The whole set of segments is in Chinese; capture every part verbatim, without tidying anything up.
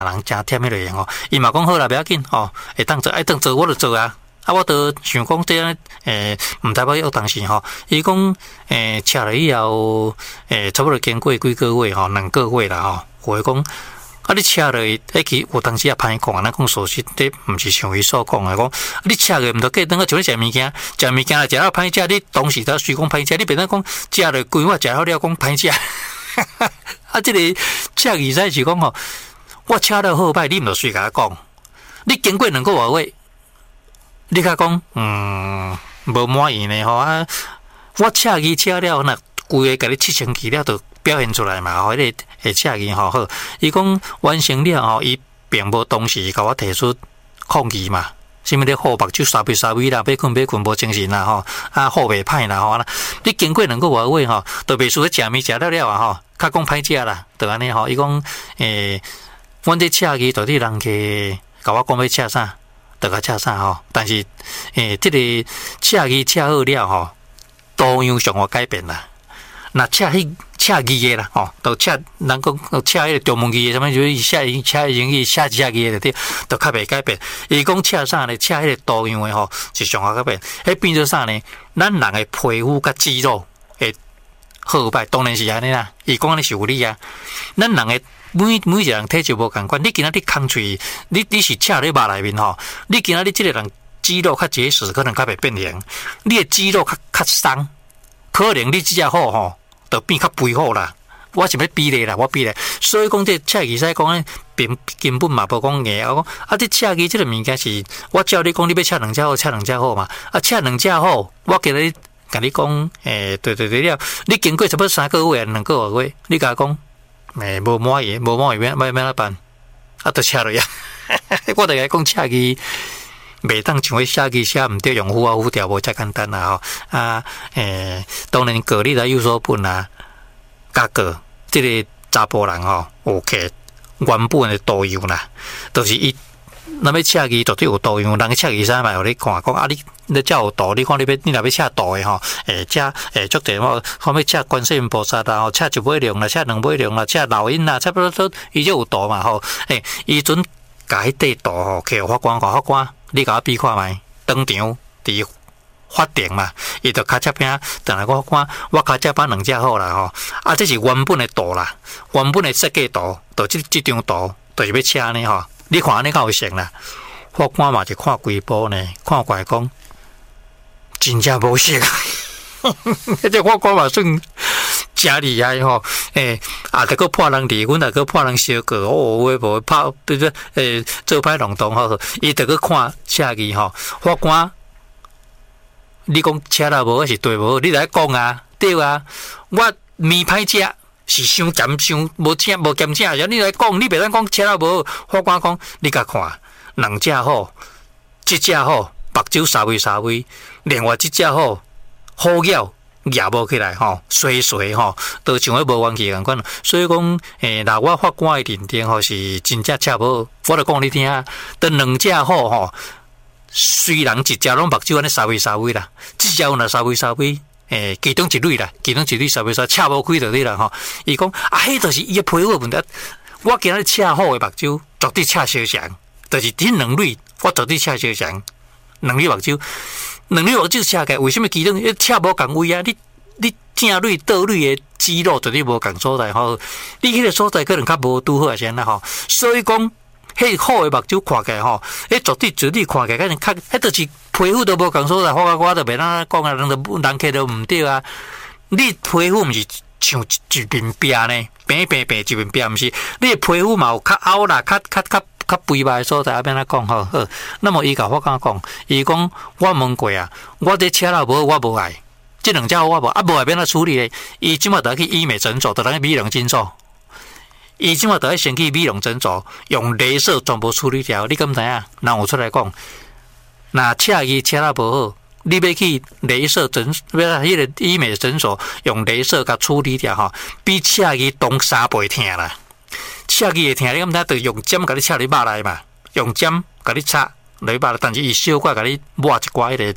人真忝迄类吼，伊嘛讲好啦，不要紧吼，会当做爱当做我就做啊。啊，我都想讲这样诶，毋知要有当时吼，伊讲诶，吃了以后诶，差不多经过几个月吼，两个月啦吼，我讲啊，你吃了，迄期有当时也歹讲啊，咱讲属实，这毋是像伊所讲诶，讲你吃了毋着计，等下像你食物件，食物件啦，食了歹食，你当时都随讲歹食，你变成讲食了规碗食好了，讲歹食。啊，这个吃意思是讲吼，我吃了好歹，你毋着随甲我讲，你经过两个月。你甲讲，嗯，无满意呢吼啊！我车机车了，那规个甲你七星期了，就表现出来嘛。吼，迄个诶车机吼好，伊讲完成了吼，伊并无当时甲我提出抗议嘛。什么咧好目睭沙微沙微啦，要困要困无精神啦吼，啊好袂歹啦吼啦。你经过两个月吼，都袂输食物食了了啊吼，较讲歹食啦，就安尼吼。伊讲诶，阮这车机到底人去甲我讲要吃啥？得个车啥吼，但是诶，这个车机车好了吼，多样上我改变啦。那车迄车机的啦吼，都车人讲车迄个中文机的，什么就是车车英语车车机的对，都较袂改变。伊讲车啥呢？车迄个多样的吼，是上我改变。迄变做啥呢？咱人的皮肤甲肌肉会好歹，当然是安尼啦。伊讲安尼是有理啊，咱人的。每每一个人体质无共款，你今仔日空喙，你你是插咧肉内面吼，你今仔日即个人肌肉较结实，可能较袂变形，你的肌肉较较松，可能你即只好吼，就变较肥好啦。我是要比例啦，我比例，所以讲这车技使讲咧，并根本嘛无讲硬。我讲啊，这车技即个物件是，我照你讲，你要车两只好，车两只好嘛。啊，车两只好，我今日甲你讲，诶、欸，对对对了，你经过差不多三个月、两个月，你甲我讲。诶，无满意，无满意，要要要哪办？啊，都车落呀！我著甲讲车机，袂当像迄车机写毋对，用户啊、户条无遮简单啦吼。啊，诶，当然个你来有所本啊，甲个即个查甫人吼，有摕原本的导游啦，就是伊。那要车机绝对有度样，人个车机衫嘛，互你看讲啊，你你遮有度，你看你要你若要车度的吼，诶，遮诶足侪吼，看要车观世音菩萨啦，吼，车一尾量啦，车两尾量啦，车老鹰啦，差不多都伊就有度嘛吼，诶，伊阵甲迄块度吼，摕法官讲法官，你甲我比看觅，当场伫法庭嘛，伊就骹只边，等来我看我骹只把两只好啦吼，啊，这是原本的度啦，原本的设计度，就即即张图，就是要车呢吼。你看安尼较有成啦，法官嘛是看规部呢，看过来讲，真正无成啊！迄只法官嘛算真厉害吼，诶、欸，啊，得个破人离婚，得个破人相告，哦，我无拍，对对，诶，做歹弄动吼，伊得个看车技吼，法官，你讲车啦无是对无？你来讲啊，对啊，我面歹食。是伤咸伤无正无咸正，然后你来讲，你袂当讲车了无？法官讲，你甲看，两只好，一只好，目睭沙微沙微，另外一只好，好咬咬无起来吼，衰衰吼，都像迄无元气共款。所以讲，诶，若我法官的认定吼是真正车无，我著讲你听，等两只好吼，虽然一只拢目睭安尼沙微沙微啦，一只有若沙微沙微。诶，其中一类啦，其中一类稍微说车无开就对啦吼。伊讲啊，迄就是伊诶皮肤问题。我今日车好诶目睭，绝对车相像，就是恁两类，我绝对车相像。两类目睭，两类目睭车起来，为什么其中迄车无共位啊？你你正类倒类诶肌肉绝对无共所在吼。你迄个所在可能较无拄好啊先啦吼。所以讲，迄好诶目睭看起来吼，迄绝对绝对看起来可能较，迄就是。皮肤都无共所在，我我都袂当讲啊，人都人客都毋对啊。你皮肤毋是像一面壁呢，平平平一面壁，毋是。你皮肤嘛有较凹啦，较较较较肥白所在，啊，变哪讲好好。那么伊甲我讲讲，伊讲我问过啊，我这车了无，我无爱，这两只我无，啊无爱变哪处理咧？伊即马得去医美诊所，得去美容诊所。伊即马得先去美容诊所，用雷射全部处理掉。你敢知影？人有出来讲。那车机车了无好，你要去雷射诊，要迄个医美诊所用雷射甲处理掉吼，比车机动三倍疼啦。车机会疼，你敢知？就用针甲你插你肉内嘛，用针甲你插落肉内，但是伊小可甲你抹一寡迄个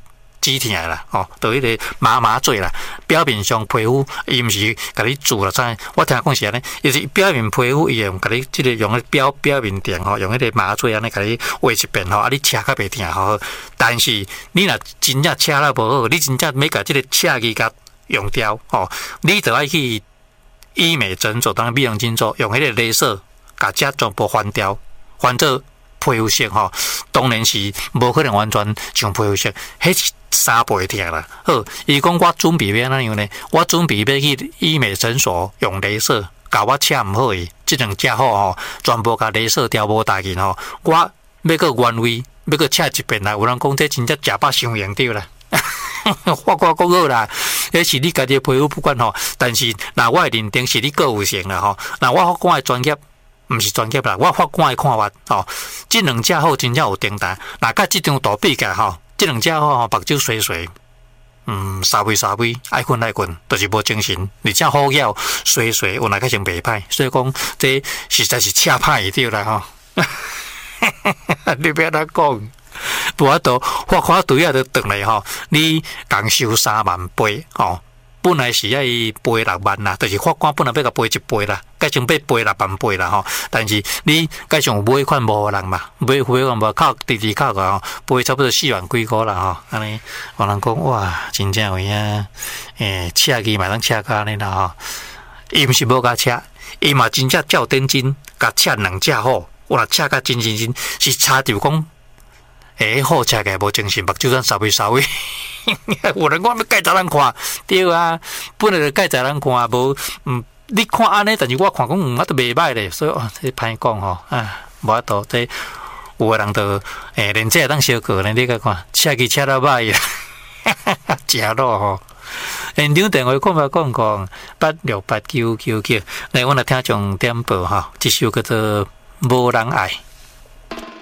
止疼啦，吼，就迄个麻麻醉啦。表面上皮肤伊毋是甲你注啦，知？我听讲是安尼，伊是表面皮肤伊用甲你即个用个表表面垫吼，用迄个麻醉安尼甲你画一遍吼，啊你车较袂疼吼。但是你若真正车了无好，你真正要甲即个车机甲用掉吼，你就爱去医美诊所，当然美容诊所用迄个雷射甲遮全部翻掉，翻做皮肤色吼，当然是无可能完全像皮肤色，迄是三倍疼啦。好，伊讲我准备要安怎样呢？我准备要去医美诊所用雷射，甲我车毋好诶，即两只好吼，全部甲雷射掉无大紧吼。我要个原位，要个车一遍啦。有人讲这真正食饱伤用着啦。我我讲好啦，迄是你家己皮肤不管吼，但是若我诶认定是你个有性啦吼。若我法官诶专业。毋是专业啦，我法官诶看法吼，即两只好真正有订单。若甲即张图比起来吼，即两只好吼，目睭水水，嗯，沙微沙微，爱困爱困，就是无精神。而且好咬水水，有哪个先袂歹，所以讲这实在是车歹伊着啦吼。你别哪讲，无法度法官对啊，就转来吼，你共收三万八吼。本来是要赔六万啦，就是法官本来要甲赔一倍啦，改成要赔六万倍啦吼。但是你改成有买款无人嘛，买买款无靠直直靠个吼，赔差不多四万几箍啦吼。安尼有人讲哇，真正有影，诶，车机嘛通车甲安尼啦吼。伊毋是无甲车，伊嘛真正照点睛甲车两只好，哇，车甲真真真是差着讲。诶，好车个无精神，目睭咱稍微稍微，有人讲要介绍咱看，对啊，本来就介绍咱看，无嗯，你看安尼，但是我看讲嗯，啊都袂歹咧，所以哦，这歹讲吼，啊，无法度，这有个人就诶，连这当小过咧，你甲看，车机车到歹啊，真咯吼。现场电话讲嘛讲讲八六八九九九，来，我来听重点报吼，这首叫做《无人爱》。